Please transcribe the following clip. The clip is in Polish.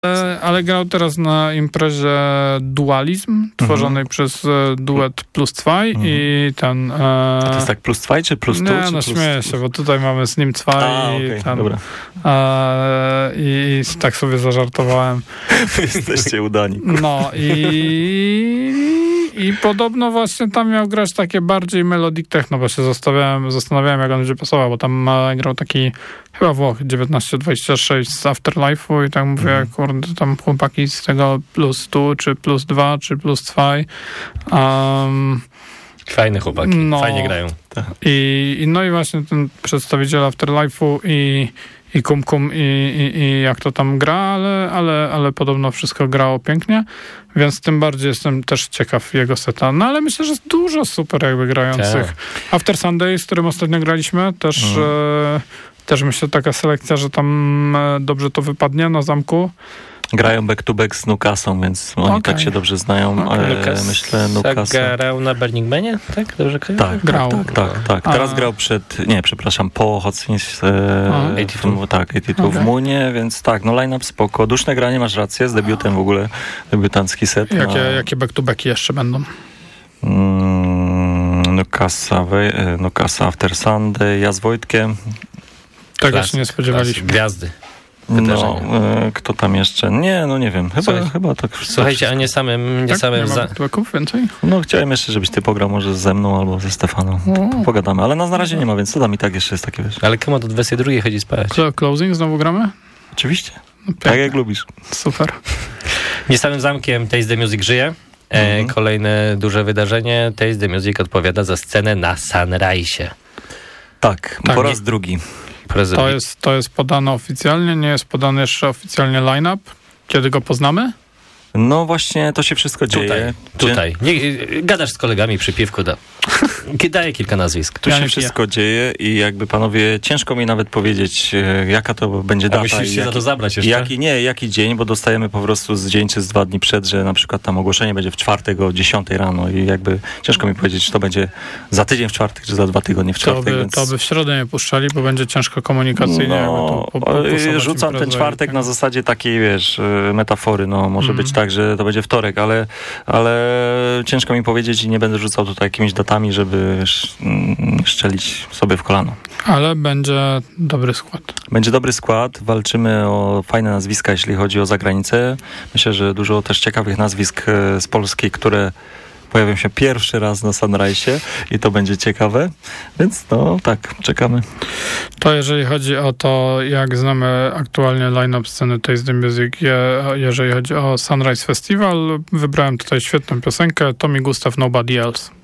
Ale grał teraz na imprezie Dualizm, tworzonej przez duet Plus 2 i ten... A to jest tak Plus 2 czy Plus 2? Nie, no śmieję się, bo tutaj mamy z nim 2 okay, dobra. I tak sobie zażartowałem. Jesteście udani. No i podobno właśnie tam miał grać takie bardziej melodic techno, bo się zastanawiałem, jak on będzie pasował, bo tam grał taki chyba Włoch 1926 z Afterlife'u i tak mówię, kurde, tam chłopaki z tego Plus 2, czy Plus 2, czy Plus 2. Fajne chłopaki, fajnie grają. No i właśnie ten przedstawiciel Afterlife'u i Kum i jak to tam gra, ale podobno wszystko grało pięknie, więc tym bardziej jestem też ciekaw jego seta. No ale myślę, że jest dużo super jakby grających. After Sunday, z którym ostatnio graliśmy, też myślę taka selekcja, że tam dobrze to wypadnie na zamku. Grają back to back z Nukasą, więc oni tak się dobrze znają. Myślę, Nukasa grał na Burning Manie, tak? Dobrze grał? Tak. Teraz grał po Hotwings 82 w Munie, więc tak, no line-up spoko. Duszne granie, masz rację, z debiutem w ogóle, debiutancki set. Jakie back to backi jeszcze będą? Nukasa After Sunday, ja z Wojtkiem. Tego się nie spodziewaliśmy. Gwiazdy. No, kto tam jeszcze? Nie wiem. Chyba tak. Słuchajcie, a nie samym więcej? No, chciałem jeszcze, żebyś ty pograł może ze mną albo ze Stefaną. Pogadamy, ale na razie nie ma, więc to tam i tak jeszcze jest takie, wiesz. Ale komu do 22 chodzi spać? Closing znowu gramy? Oczywiście. Tak jak lubisz. Super. Nie samym zamkiem Taste the Music żyje. Kolejne duże wydarzenie. Taste the Music odpowiada za scenę na Sunrise'ie. Tak, po raz drugi. To jest podane oficjalnie, nie jest podany jeszcze oficjalnie line-up. Kiedy go poznamy? No właśnie, to się wszystko dzieje. Tutaj. Gadasz z kolegami przy piwku, daję kilka nazwisk. Tu się wszystko dzieje i jakby panowie, ciężko mi nawet powiedzieć, jaka to będzie data. Musisz się za to zabrać jeszcze? Jaki dzień, bo dostajemy po prostu z dzień czy z 2 dni przed, że na przykład tam ogłoszenie będzie w czwartek o 10 rano i jakby ciężko mi powiedzieć, czy to będzie za tydzień w czwartek, czy za 2 tygodnie w czwartek. To by w środę nie puszczali, bo będzie ciężko komunikacyjnie. Rzucam ten czwartek na zasadzie takiej, wiesz, metafory, może być tak, że to będzie wtorek, ale ciężko mi powiedzieć i nie będę rzucał tutaj jakimiś datami, żeby szczelić sobie w kolano. Ale będzie dobry skład. Będzie dobry skład. Walczymy o fajne nazwiska, jeśli chodzi o zagranicę. Myślę, że dużo też ciekawych nazwisk z Polski, które pojawią się pierwszy raz na Sunrise'ie i to będzie ciekawe. Więc tak, czekamy. To jeżeli chodzi o to, jak znamy aktualnie line-up sceny Taste the Music, jeżeli chodzi o Sunrise Festival, wybrałem tutaj świetną piosenkę Tommy Gustav Nobody Else.